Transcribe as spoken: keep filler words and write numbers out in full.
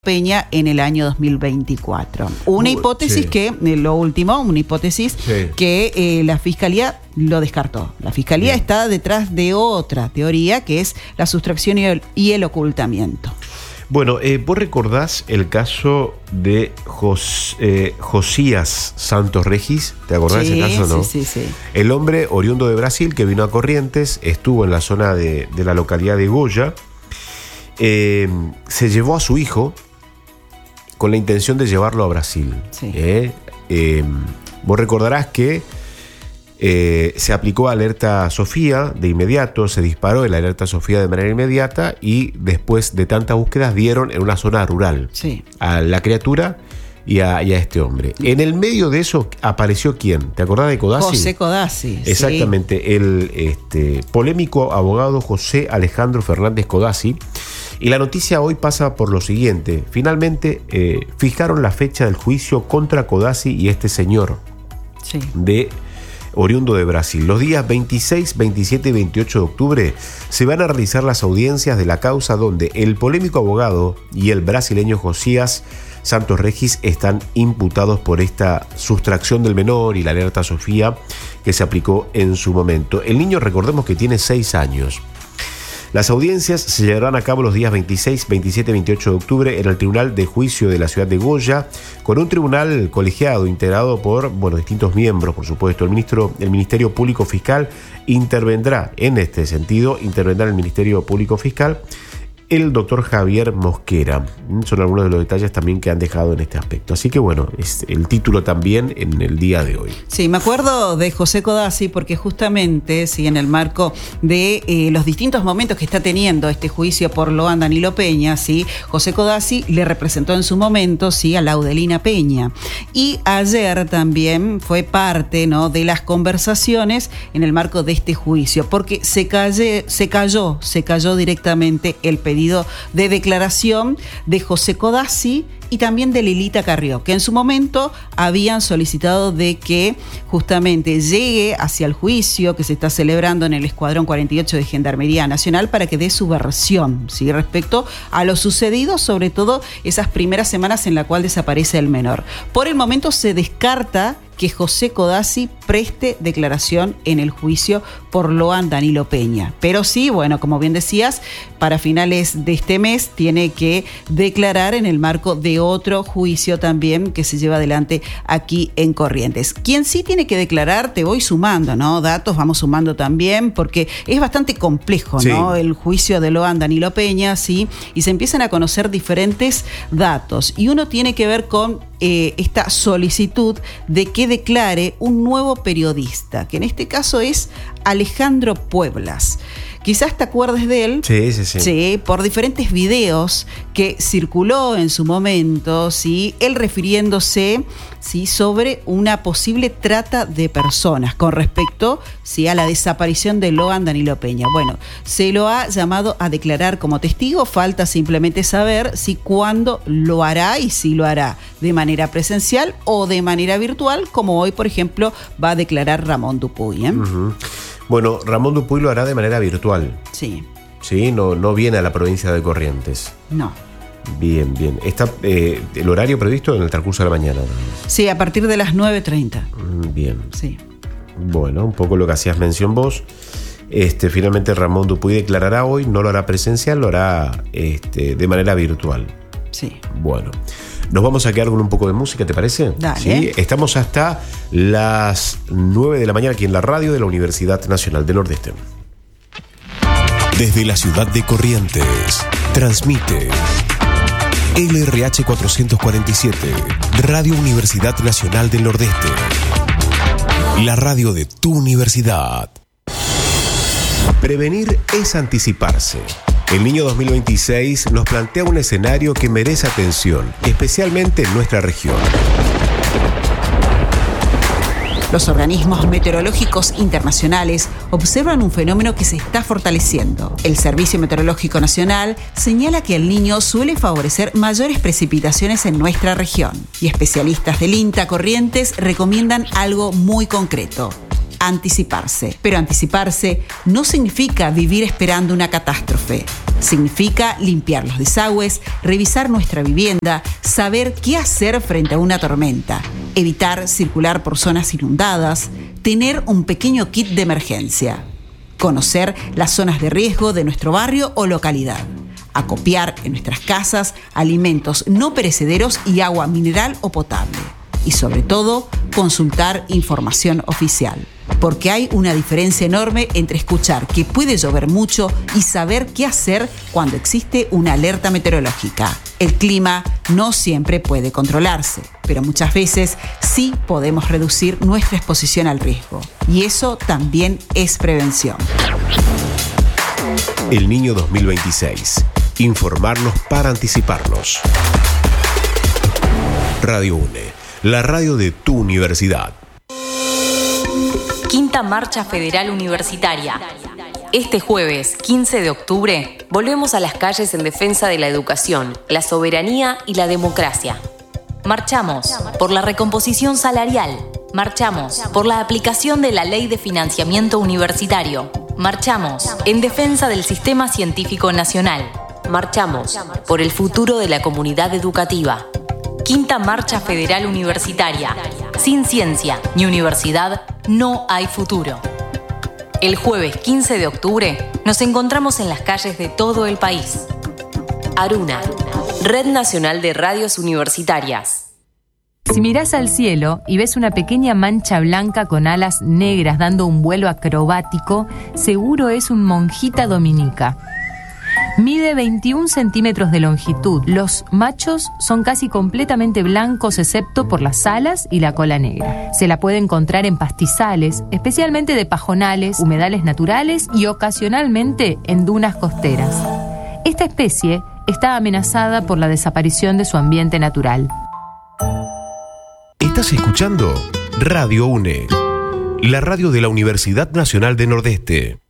Peña en el año dos mil veinticuatro. Una Muy, hipótesis sí. que, eh, lo último, una hipótesis Sí. que eh, la Fiscalía lo descartó. La Fiscalía Bien. está detrás de otra teoría que es la sustracción y el, y el ocultamiento. Bueno, eh, vos recordás el caso de Jos, eh, Josías Santos Regis, ¿te acordás Sí, de ese caso, no? sí, sí, sí. El hombre oriundo de Brasil que vino a Corrientes, estuvo en la zona de, de la localidad de Goya, eh, se llevó a su hijo con la intención de llevarlo a Brasil. Sí. ¿eh? Eh, vos recordarás que eh, se aplicó alerta Sofía de inmediato, se disparó el alerta Sofía de manera inmediata y después de tantas búsquedas dieron en una zona rural Sí. a la criatura y a, y a este hombre. En el medio de eso apareció ¿quién? ¿Te acordás de Codazzi? José Codazzi. Exactamente, Sí. el este, polémico abogado José Alejandro Fernández Codazzi. Y la noticia hoy pasa por lo siguiente. Finalmente eh, fijaron la fecha del juicio contra Codazzi y este señor Sí. de oriundo de Brasil. Los días veintiséis, veintisiete y veintiocho de octubre se van a realizar las audiencias de la causa donde el polémico abogado y el brasileño Josías Santos Regis están imputados por esta sustracción del menor y la alerta Sofía que se aplicó en su momento. El niño, recordemos que tiene seis años. Las audiencias se llevarán a cabo los días veintiséis, veintisiete y veintiocho de octubre en el Tribunal de Juicio de la ciudad de Goya, con un tribunal colegiado integrado por bueno, distintos miembros, por supuesto. El, ministro, el Ministerio Público Fiscal intervendrá en este sentido, intervendrá el Ministerio Público Fiscal, el doctor Javier Mosquera. Son algunos de los detalles también que han dejado en este aspecto. Así que bueno, es el título también en el día de hoy. Sí, me acuerdo de José Codazzi porque justamente, sí, en el marco de eh, los distintos momentos que está teniendo este juicio por Loan Danilo Peña, sí, José Codazzi le representó en su momento, sí, a Laudelina Peña. Y ayer también fue parte, ¿no?, de las conversaciones en el marco de este juicio, porque se cayó, se cayó, se cayó directamente el pedido de declaración de José Codazzi y también de Lilita Carrió, que en su momento habían solicitado de que justamente llegue hacia el juicio que se está celebrando en el Escuadrón cuarenta y ocho de Gendarmería Nacional para que dé su versión, ¿sí?, respecto a lo sucedido, sobre todo esas primeras semanas en la cual desaparece el menor. Por el momento se descarta que José Codazzi preste declaración en el juicio por Loan Danilo Peña. Pero sí, bueno, como bien decías, para finales de este mes tiene que declarar en el marco de otro juicio también que se lleva adelante aquí en Corrientes. Quien sí tiene que declarar, te voy sumando, ¿no? Datos, vamos sumando también, porque es bastante complejo, Sí. ¿no? El juicio de Loan Danilo Peña, sí, y se empiezan a conocer diferentes datos. Y uno tiene que ver con eh, esta solicitud de que declare un nuevo periodista, que en este caso es Alejandro Pueblas. Quizás te acuerdes de él. Sí, sí, sí. Sí, por diferentes videos que circuló en su momento, sí, él refiriéndose, sí, sobre una posible trata de personas con respecto, sí, a la desaparición de Loan Danilo Peña. Bueno, se lo ha llamado a declarar como testigo, falta simplemente saber si cuándo lo hará y si lo hará de manera presencial o de manera virtual, como hoy, por ejemplo, va a declarar Ramón Dupuy, ¿eh? Uh-huh. Bueno, Ramón Dupuy lo hará de manera virtual. Sí. Sí, no, no viene a la provincia de Corrientes. No. Bien, bien. Está eh, el horario previsto en el transcurso de la mañana. Sí, a partir de las nueve treinta. Mm, Bien. Sí. Bueno, un poco lo que hacías mención vos. Este, finalmente Ramón Dupuy declarará hoy, no lo hará presencial, lo hará este, de manera virtual. Sí. Bueno, nos vamos a quedar con un poco de música, ¿te parece? Dale. Sí, estamos hasta las nueve de la mañana aquí en la radio de la Universidad Nacional del Nordeste. Desde la ciudad de Corrientes, transmite L R H cuatrocientos cuarenta y siete, Radio Universidad Nacional del Nordeste. La radio de tu universidad. Prevenir es anticiparse. El Niño dos mil veintiséis nos plantea un escenario que merece atención, especialmente en nuestra región. Los organismos meteorológicos internacionales observan un fenómeno que se está fortaleciendo. El Servicio Meteorológico Nacional señala que el Niño suele favorecer mayores precipitaciones en nuestra región. Y especialistas del INTA Corrientes recomiendan algo muy concreto: anticiparse. Pero anticiparse no significa vivir esperando una catástrofe. Significa limpiar los desagües, revisar nuestra vivienda, saber qué hacer frente a una tormenta, evitar circular por zonas inundadas, tener un pequeño kit de emergencia, conocer las zonas de riesgo de nuestro barrio o localidad, acopiar en nuestras casas alimentos no perecederos y agua mineral o potable. Y sobre todo, consultar información oficial. Porque hay una diferencia enorme entre escuchar que puede llover mucho y saber qué hacer cuando existe una alerta meteorológica. El clima no siempre puede controlarse, pero muchas veces sí podemos reducir nuestra exposición al riesgo. Y eso también es prevención. El Niño dos mil veintiséis. Informarnos para anticiparnos. Radio UNE, la radio de tu universidad. Quinta Marcha Federal Universitaria. Este jueves, quince de octubre, volvemos a las calles en defensa de la educación, la soberanía y la democracia. Marchamos por la recomposición salarial. Marchamos por la aplicación de la Ley de Financiamiento Universitario. Marchamos en defensa del Sistema Científico Nacional. Marchamos por el futuro de la comunidad educativa. Quinta Marcha Federal Universitaria. Sin ciencia ni universidad, no hay futuro. El jueves quince de octubre nos encontramos en las calles de todo el país. Aruna, Red Nacional de Radios Universitarias. Si mirás al cielo y ves una pequeña mancha blanca con alas negras dando un vuelo acrobático, seguro es un monjita dominica. Mide veintiún centímetros de longitud. Los machos son casi completamente blancos excepto por las alas y la cola negra. Se la puede encontrar en pastizales, especialmente de pajonales, humedales naturales y ocasionalmente en dunas costeras. Esta especie está amenazada por la desaparición de su ambiente natural. Estás escuchando Radio UNE, la radio de la Universidad Nacional del Nordeste.